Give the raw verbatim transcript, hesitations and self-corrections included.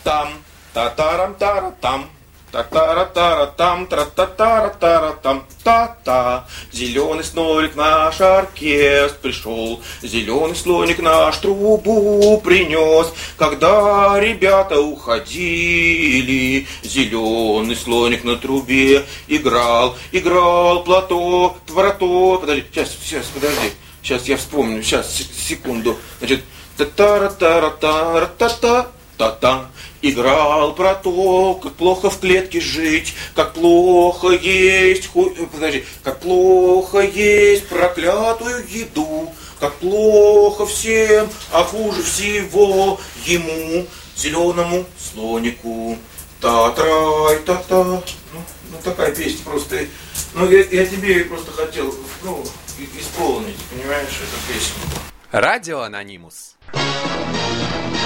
Та-та-ра-там, та-тарам-тара-там. Та-та-ра-та-ра-там, тра-та-та-ра-та-ра-там, та-та. Зеленый слоник наш оркестр пришел, зеленый слоник наш трубу принес. Когда ребята уходили, зеленый слоник на трубе играл, играл платок, твороток. Подожди, сейчас, сейчас, подожди, сейчас я вспомню, сейчас, секунду. Значит, та-та-ра-та-ра-та-ра-та-та, та-та. Играл про то, как плохо в клетке жить, как плохо есть, ху... подожди, как плохо есть проклятую еду, как плохо всем, а хуже всего ему, зеленому слонику. Та-трай, та-та. Ну, ну такая песня просто. Ну я, я тебе просто хотел, ну, исполнить, понимаешь, эту песню. Радио Анонимус.